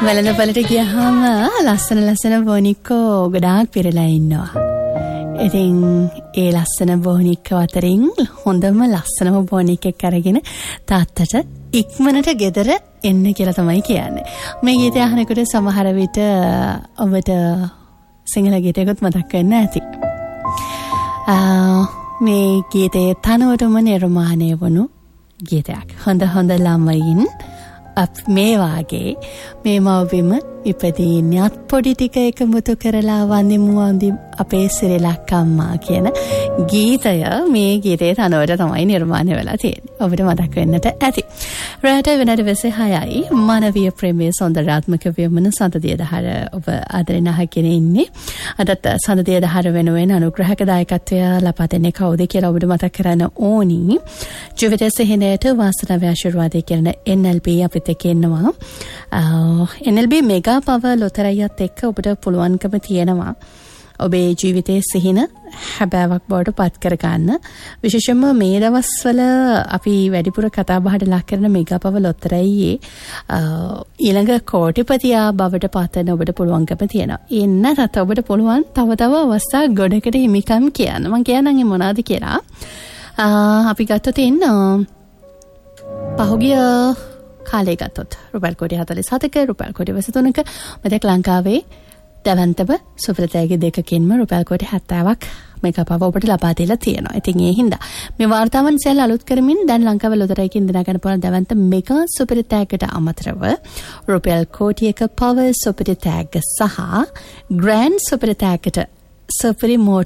වෙළඳ පොලට ගියාම ලස්සන බොනික්කෝ ගොඩාක් පිරලා ඉන්නවා. ඉතින් ඒ ලස්සන බොනික්කෝ අතරින් හොඳම ලස්සනම බොනික්කෙක් අරගෙන තාත්තට ඉක්මනට ගෙදර එන්න කියලා තමයි කියන්නේ. මේ ගීතය අහනකොට සමහර විට ඔබට සිංහල ගීතයකට මතක් වෙන්න ඇති. මේ ගීතයේ තනුවටම නිර්මාණය වුණු ගීතයක්. හොඳ ළමයින් මේ වාගේ මේ මව්බිම ඉපදීන්නත් පොඩි ටික එකමුතු කරලා වන්දිමුවන්දි අපේ සිරිලක් අම්මා කියන ගීතය මේ ගීතයේ තනුවට තමයි නිර්මාණය වෙලා තියෙන්නේ. ඔබට මතක් වෙන්නට ඇති. රාට වෙනට 26යි මානවීය ප්‍රේමයේ සෞන්දර්යාත්මක ව්‍යමන සඳදිය දහර ඔබ ආදරෙන් අහගෙන ඉන්නේ. අදත් සඳදිය දහර වෙනුවෙන් අනුග්‍රහක දායකත්වය ලබා දෙන්නේ කවුද කියලා ඔබට මතක් කරන්න ඕනි. ජීවිතයේ සිහිනයට වාසනාව ආශිර්වාදය කියන NLP අපිට කියනවා. NLP මෙගා පවර් ලොතරැයියත් එක්ක ඔබට පුළුවන්කම තියෙනවා ඔබේ ජීවිතයේ සිහින හැබෑවක් බවට පත් කරගන්න. විශේෂයෙන්ම මේ දවස්වල අපි වැඩිපුර කතා බහට ලක් කරන මෙගා පවර් ලොතරැයියේ ඊළඟ කෝටිපතියා බවට පත් වෙන ඔබට පුළුවන්කම තියෙනවා. එන්නත් ඔබට පුළුවන් තව අවස්ථා ගොඩකට හිමිකම් කියන්න. මම කියනනම් මොනවද කියලා. අපි ගත්තොත් පහුගිය කාලේ ගත්තොත් රුපියල් කෝටි 47ක රුපියල් කෝටි 23ක මෙතෙක් ලංකාවේ දැවැන්තම සුපිරිතෑගි දෙකකින්ම රුපියල් කෝටි 70ක් මේකා පව ඔබට ලබා දීලා තියෙනවා. ඉතින් ඒ හින්දා මේ වාර්තාවන් සියල්ල අලුත් කරමින් දැන් ලංකාවේ ලොතරැයිකින් දිනා ගන්න පුළුවන් දැවැන්ත මෙගා සුපිරිතෑගකට අමතරව රුපියල් කෝටියක පව සුපිරිතෑග සහ ග්‍රෑන්ඩ් සුපිරිතෑගකට සුපිරි